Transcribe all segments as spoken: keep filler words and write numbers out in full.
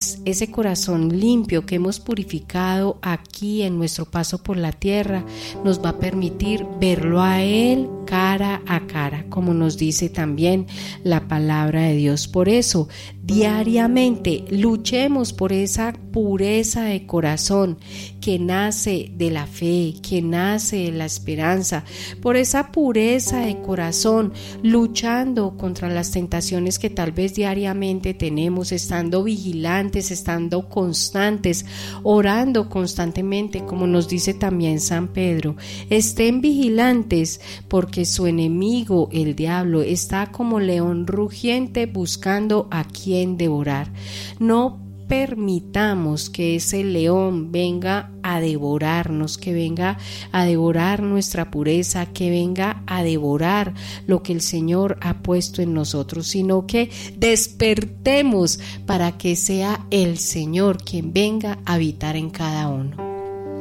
pues ese corazón limpio que hemos purificado aquí en nuestro paso por la tierra nos va a permitir verlo a Él cara a cara, como nos dice también la palabra de Dios. Por eso, diariamente luchemos por esa pureza de corazón que nace de la fe, que nace de la esperanza, por esa pureza de corazón, luchando contra las tentaciones que tal vez diariamente tenemos, estando vigilantes, estando constantes, orando constantemente, como nos dice también San Pedro. Estén vigilantes porque su enemigo, el diablo, está como león rugiente buscando a quien devorar. No permitamos que ese león venga a devorarnos, que venga a devorar nuestra pureza, que venga a devorar lo que el Señor ha puesto en nosotros, sino que despertemos para que sea el Señor quien venga a habitar en cada uno.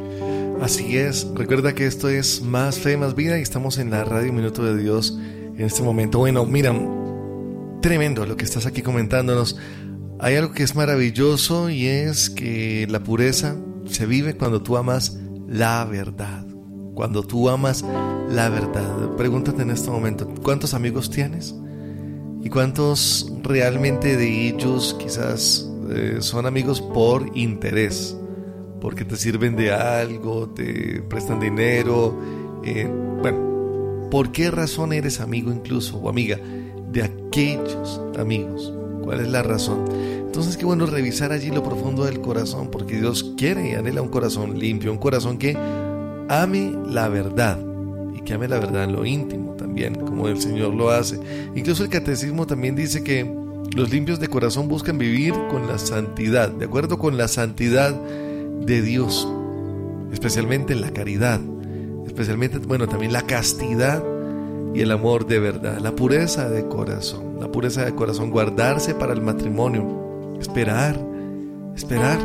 Así es, recuerda que esto es Más Fe, Más Vida y estamos en la Radio Minuto de Dios en este momento. Bueno, mira, tremendo lo que estás aquí comentándonos. Hay algo que es maravilloso y es que la pureza se vive cuando tú amas la verdad. Cuando tú amas la verdad. Pregúntate en este momento, ¿cuántos amigos tienes? ¿Y cuántos realmente de ellos quizás eh, son amigos por interés? Porque te sirven de algo, te prestan dinero. Eh, bueno, ¿por qué razón eres amigo incluso o amiga de aquellos amigos? ¿Cuál es la razón? Entonces qué bueno revisar allí lo profundo del corazón, porque Dios quiere y anhela un corazón limpio, un corazón que ame la verdad y que ame la verdad en lo íntimo también, como el Señor lo hace. Incluso el catecismo también dice que los limpios de corazón buscan vivir con la santidad, de acuerdo con la santidad de Dios, especialmente en la caridad, especialmente, bueno, también la castidad y el amor de verdad, la pureza de corazón, la pureza de corazón, guardarse para el matrimonio, esperar, esperar.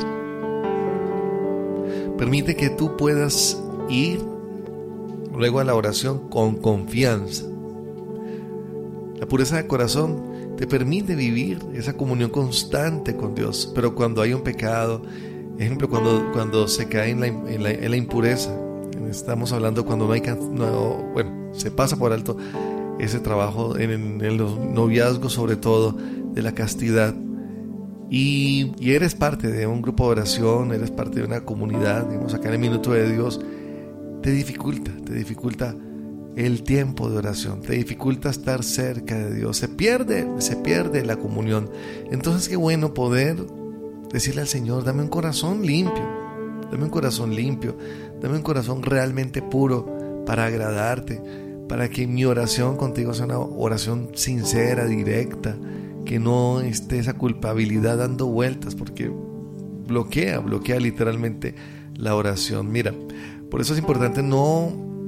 Permite que tú puedas ir luego a la oración con confianza. La pureza de corazón te permite vivir esa comunión constante con Dios, pero cuando hay un pecado, ejemplo, cuando, cuando se cae en la, en, la, en la impureza, estamos hablando cuando no hay, no, bueno, se pasa por alto ese trabajo en, en, en los noviazgos, sobre todo de la castidad, y, y eres parte de un grupo de oración, eres parte de una comunidad, digamos acá en el Minuto de Dios, te dificulta, te dificulta el tiempo de oración, te dificulta estar cerca de Dios, se pierde, se pierde la comunión. Entonces qué bueno poder decirle al Señor, dame un corazón limpio, dame un corazón limpio, dame un corazón realmente puro para agradarte, para que mi oración contigo sea una oración sincera, directa, que no esté esa culpabilidad dando vueltas, porque bloquea, bloquea literalmente la oración. Mira, por eso es importante no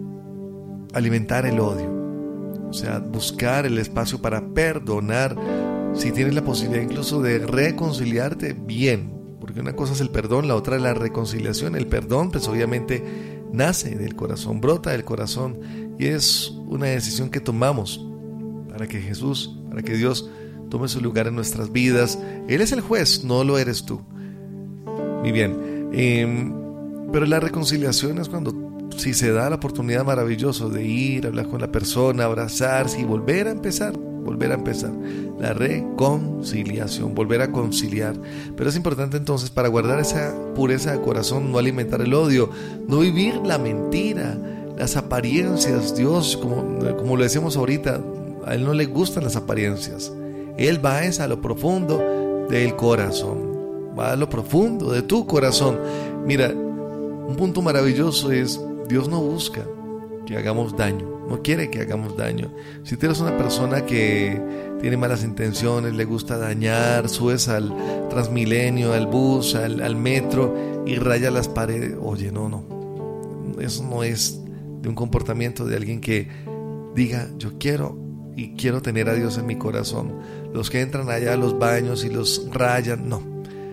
alimentar el odio, o sea, buscar el espacio para perdonar. Si tienes la posibilidad incluso de reconciliarte, bien, porque una cosa es el perdón, la otra es la reconciliación. El perdón pues obviamente nace del corazón, brota del corazón, y es una decisión que tomamos para que Jesús, para que Dios tome su lugar en nuestras vidas. Él es el juez, no lo eres tú. Muy bien, eh, pero la reconciliación es cuando, si se da la oportunidad maravillosa de ir, hablar con la persona, abrazarse y volver a empezar, volver a empezar, la reconciliación, volver a conciliar. Pero es importante entonces, para guardar esa pureza de corazón, no alimentar el odio, no vivir la mentira, las apariencias. Dios, como, como lo decíamos ahorita, a Él no le gustan las apariencias. Él va es a lo profundo del corazón, va a lo profundo de tu corazón. Mira, un punto maravilloso es, Dios no busca que hagamos daño, no quiere que hagamos daño. Si tú eres una persona que tiene malas intenciones, le gusta dañar, subes al Transmilenio, al bus, al, al metro y raya las paredes, oye, no, no, eso no es de un comportamiento de alguien que diga, yo quiero y quiero tener a Dios en mi corazón. Los que entran allá a los baños y los rayan, no.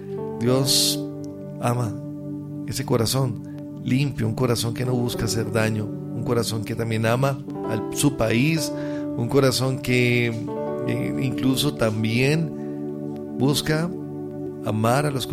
Dios ama ese corazón limpio, un corazón que no busca hacer daño, un corazón que también ama a su país, un corazón que eh, incluso también busca amar a los